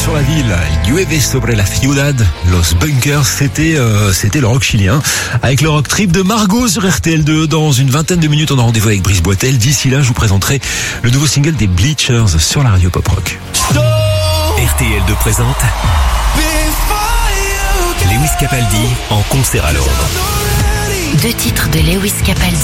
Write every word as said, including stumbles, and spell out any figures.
sur la ville. Llueve sobre la ciudad. Los Bunkers, c'était euh, c'était le rock chilien. Avec le rock trip de Margot sur R T L deux. Dans une vingtaine de minutes, on a rendez-vous avec Brice Boitel. D'ici là, je vous présenterai le nouveau single des Bleachers sur la radio pop rock. R T L deux présente Lewis Capaldi en concert à Londres. Deux titres de Lewis Capaldi.